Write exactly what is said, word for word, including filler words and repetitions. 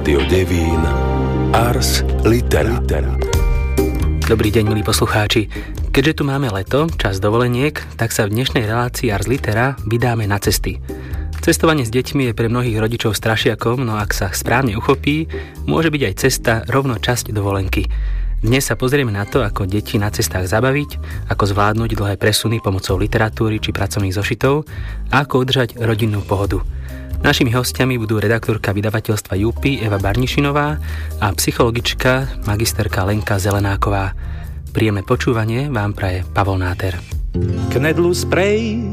Rádio Devín Ars Litera. Dobrý deň, milí poslucháči. Keďže tu máme leto, čas dovoleniek, tak sa v dnešnej relácii Ars Litera vydáme na cesty. Cestovanie s deťmi je pre mnohých rodičov strašiakom, no ak sa správne uchopí, môže byť aj cesta rovno časť dovolenky. Dnes sa pozrieme na to, ako deti na cestách zabaviť, ako zvládnuť dlhé presuny pomocou literatúry či pracovných zošitov a ako udržať rodinnú pohodu. Našimi hostiami budú redaktorka vydavateľstva Jupy Eva Barnišinová a psychologička magisterka Lenka Zelenáková. Príjemné počúvanie vám praje Pavol Náter. Knedlu sprej